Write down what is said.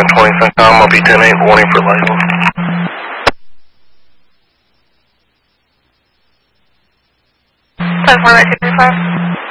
720 CENTCOM, I'll be 10-8, warning for lightning. 74825.